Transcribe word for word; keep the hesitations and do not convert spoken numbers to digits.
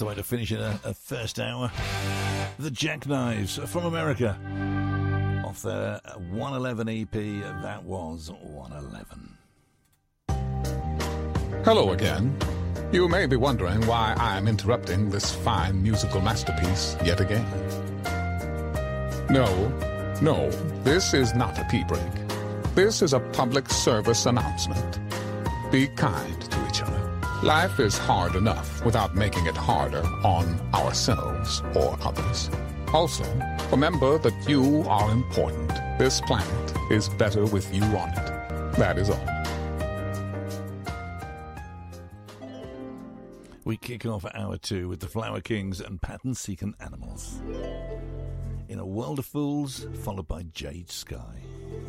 the way to finish in a, a first hour. The Jackknives from America. Off their one eleven E P, that was one eleven. Hello again. You may be wondering why I'm interrupting this fine musical masterpiece yet again. No, no, this is not a pee break. This is a public service announcement. Be kind to each other. Life is hard enough without making it harder on ourselves or others. Also, remember that you are important. This planet is better with you on it. That is all. We kick off hour two with the Flower Kings and Pattern-Seeking Animals. In a World of Fools, followed by Jade Sky.